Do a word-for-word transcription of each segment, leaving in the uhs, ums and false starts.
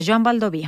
Joan Baldoví.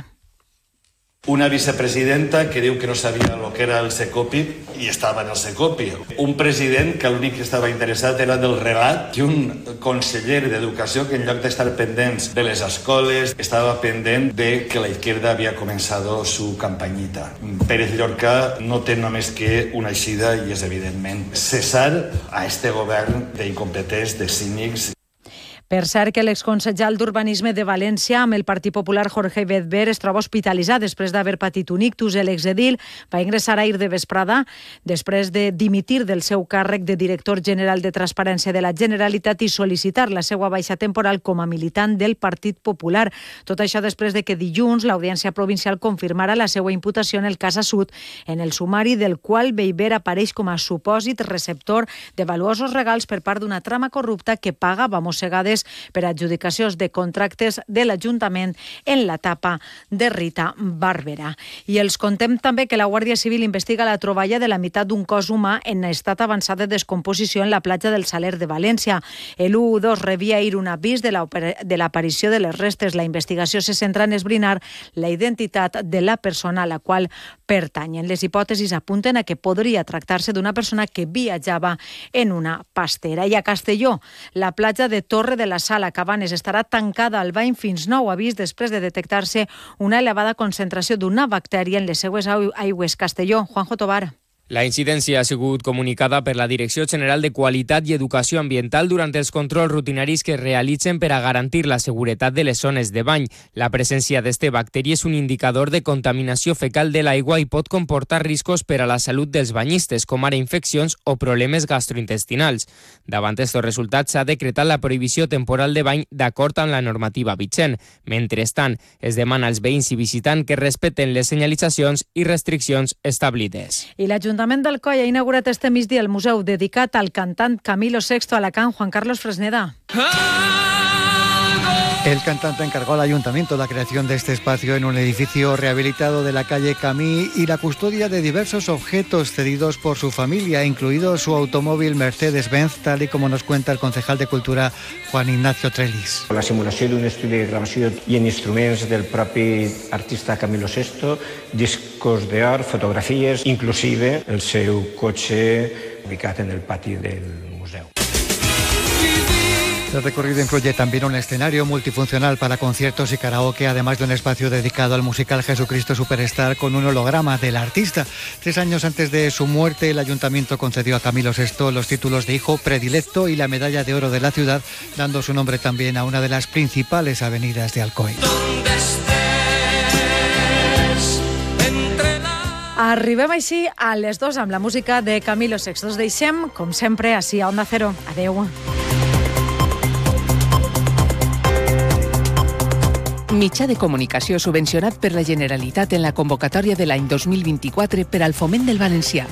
Una vicepresidenta que diu que no sabia el que era el Secopi i estava en el Secopi. Un president que l'únic que estava interessat era del relat i un conseller d'Educació que en lloc d'estar pendents de les escoles estava pendent de que la izquierda havia començat su campanyita. Pérez Llorca no té només que una eixida i és evidentment cessar a este govern d'incompetents, de cínics. Per cert que l'exconsellal d'Urbanisme de València amb el Partit Popular Jorge Bedver es troba hospitalitzat després d'haver patit un ictus. L'exedil va ingressar ahir de vesprada després de dimitir del seu càrrec de director general de Transparència de la Generalitat i sol·licitar la seva baixa temporal com a militant del Partit Popular. Tot això després de que dilluns l'Audiència Provincial confirmara la seva imputació en el cas Assut, en el sumari del qual Beiber apareix com a supòsit receptor de valuosos regals per part d'una trama corrupta que pagava mossegades per adjudicacions de contractes de l'Ajuntament en l'etapa de Rita Barberà. I els contem també que la Guàrdia Civil investiga la troballa de la meitat d'un cos humà en estat avançat de descomposició en la platja del Saler de València. El u dos rebia ahir un avís de l'aparició de les restes. La investigació se centra en esbrinar la identitat de la persona a la qual pertanyen. Les hipòtesis apunten a que podria tractar-se d'una persona que viatjava en una pastera. I a Castelló, la platja de Torre de la Sala Cabanes estarà tancada al bany fins nou avís després de detectar-se una elevada concentració d'una bactèria en les seues aigües. Castelló, Juanjo Tobar. La incidència ha sigut comunicada per la Direcció General de Qualitat i Educació Ambiental durant els controls rutinaris que es realitzen per a garantir la seguretat de les zones de bany. La presència d'este bacteri és un indicador de contaminació fecal de l'aigua i pot comportar riscos per a la salut dels banyistes, com ara infeccions o problemes gastrointestinals. Davant estos resultats s'ha decretat la prohibició temporal de bany d'acord amb la normativa vigent. Mentrestant, es demana als veïns i visitants que respecten les senyalitzacions i restriccions establides. I l'Ajuntament d'Alcoi ha inaugurat este migdia el museu dedicat al cantant Camilo Sexto Alacant. Juan Carlos Fresneda. El cantante encargó al ayuntamiento la creación de este espacio en un edificio rehabilitado de la calle Camí y la custodia de diversos objetos cedidos por su familia, incluido su automóvil Mercedes-Benz, tal y como nos cuenta el concejal de Cultura, Juan Ignacio Trelis. La simulació d'un estudi de gravació i en instruments del propi artista Camilo Sexto, discos d'or, fotografies, inclusive el seu cotxe ubicat en el pati del museu. El recorrido incluye también un escenario multifuncional para conciertos y karaoke, además de un espacio dedicado al musical Jesucristo Superstar con un holograma del artista. Tres años antes de su muerte, el ayuntamiento concedió a Camilo Sexto los títulos de hijo predilecto y la medalla de oro de la ciudad, dando su nombre también a una de las principales avenidas de Alcoi. Arribem així a les dos amb la música de Camilo Sexto. Us deixem, com sempre, així a Onda Cero. Adeu. Mitjà de comunicació subvencionat per la Generalitat en la convocatòria de l'any dos mil vint-i-quatre per al foment del valencià.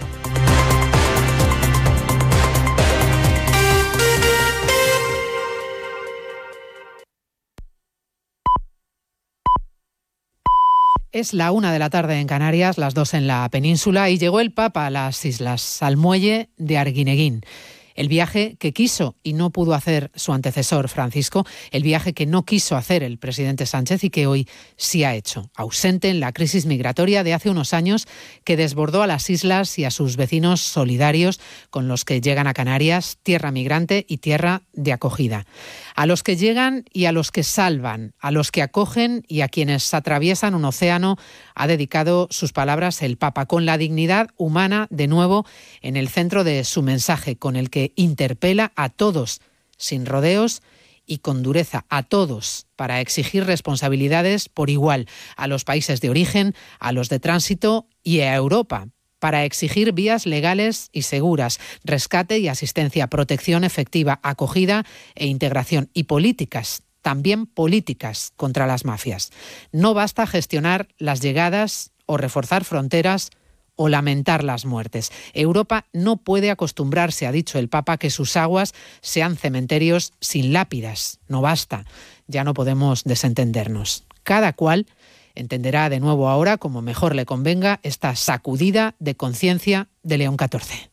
Es la una de la tarde en Canarias, las dos en la península, y llegó el Papa a las islas, al muelle de Arguineguín. El viaje que quiso y no pudo hacer su antecesor Francisco, el viaje que no quiso hacer el presidente Sánchez y que hoy sí ha hecho, ausente en la crisis migratoria de hace unos años que desbordó a las islas y a sus vecinos solidarios con los que llegan a Canarias, tierra migrante y tierra de acogida. A los que llegan y a los que salvan, a los que acogen y a quienes atraviesan un océano, ha dedicado sus palabras el Papa, con la dignidad humana de nuevo en el centro de su mensaje, con el que interpela a todos, sin rodeos y con dureza, a todos, para exigir responsabilidades por igual a los países de origen, a los de tránsito y a Europa, para exigir vías legales y seguras, rescate y asistencia, protección efectiva, acogida e integración, y políticas, también políticas contra las mafias. No basta gestionar las llegadas o reforzar fronteras o lamentar las muertes. Europa no puede acostumbrarse, ha dicho el Papa, que sus aguas sean cementerios sin lápidas. No basta, ya no podemos desentendernos. Cada cual entenderá de nuevo ahora, como mejor le convenga, esta sacudida de conciencia de León catorce.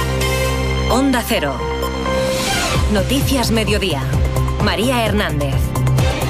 Onda Cero. Noticias Mediodía. María Hernández.